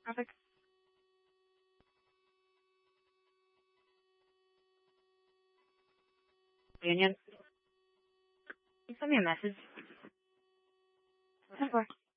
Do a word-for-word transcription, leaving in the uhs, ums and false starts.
Traffic. Union. You send me a message. What for?